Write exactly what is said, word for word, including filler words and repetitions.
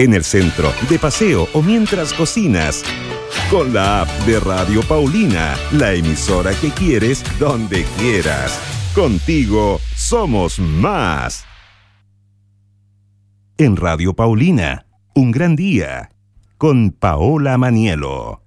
en el centro, de paseo o mientras cocinas. Con la app de Radio Paulina, la emisora que quieres donde quieras. Contigo somos más. En Radio Paulina, un gran día con Paola Manielo.